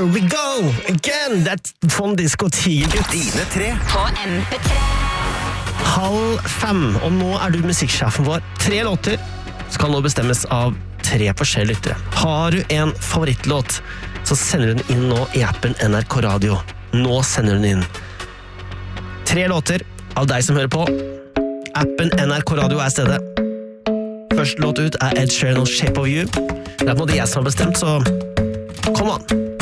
Here we go again. That's Von Disco Tigergutt. Dine tre På MP3. 4:30, og nå er du musikksjefen vår. 3 låter skal nå bestemmes av 3 forskjellige lyttere. Har du en favorittlåt, så sender du den inn nå i appen NRK Radio. Nå sender du den inn. 3 låter av deg som hører på. Appen NRK Radio er stedet. Første låt ut er Ed Sheeran og Shape of You. Det er på en måte jeg som har bestemt, så come on!